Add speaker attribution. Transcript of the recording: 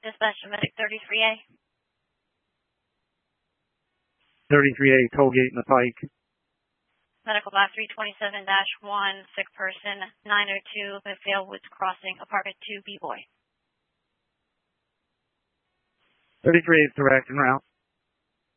Speaker 1: Dispatch to Medic 33A.
Speaker 2: 33A, Tollgate and the Pike.
Speaker 1: Medical box 327-1, sick person, 902, Vale Woods Crossing, apartment 2, B-Boy.
Speaker 2: 33A is direct en route.